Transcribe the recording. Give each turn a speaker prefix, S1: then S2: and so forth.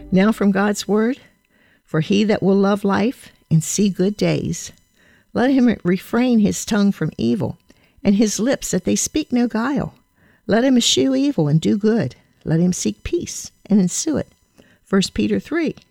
S1: Now from God's word, for he that will love life and see good days, let him refrain his tongue from evil, and his lips that they speak no guile. Let him eschew evil and do good. Let him seek peace and ensue it. 1 Peter 3.